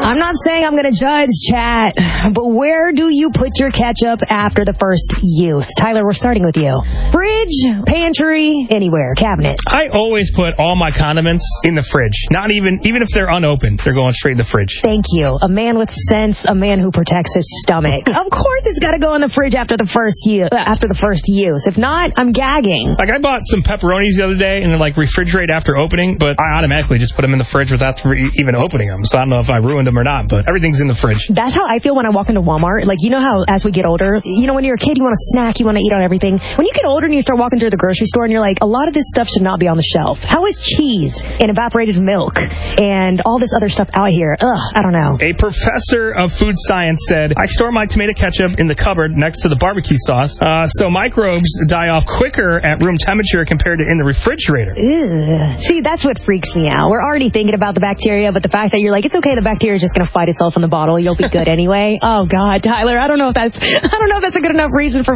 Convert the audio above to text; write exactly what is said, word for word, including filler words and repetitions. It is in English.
I'm not saying I'm going to judge, chat, but where do you put your ketchup after the first use? Tyler, we're starting with you. Fridge, pantry, anywhere, cabinet. I always put all my condiments in the fridge. Not even, even if they're unopened, they're going straight in the fridge. Thank you. A man with sense, a man who protects his stomach. Of course it's got to go in the fridge after the first use. After the first use. If not, I'm gagging. Like, I bought some pepperonis the other day and they're like refrigerate after opening, but I automatically just put them in the fridge without re- even opening them. So I don't know if I ruined them or not, but everything's in the fridge. That's how I feel when I walk into Walmart. Like, you know how as we get older, you know, when you're a kid, you want to snack, you want to eat on everything. When you get older and you start walking through the grocery store and you're like, a lot of this stuff should not be on the shelf. How is cheese and evaporated milk and all this other stuff out here? Ugh, I don't know. A professor of food science said, I store my tomato ketchup in the cupboard next to the barbecue sauce, uh, so microbes die off quicker at room temperature compared to in the refrigerator. Ugh. See, that's what freaks me out. We're already thinking about the bacteria, but the fact that you're like, it's okay, the bacteria is just going to fight itself in the bottle. You'll be good anyway. Oh, God, Tyler, I don't know if that's, I don't know if that's a good enough reason for